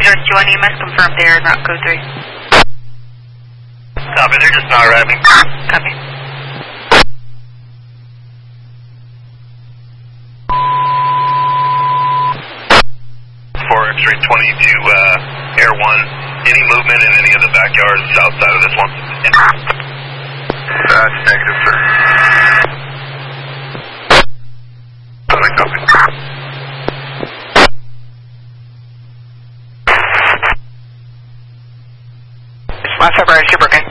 Direct 1 EMS, confirmed they are en route code 3. Copy, they're just not arriving. Copy. For X-ray 22, Air 1, any movement in any of the backyards outside of this one? That's negative, sir. Copy. Last February, Super King.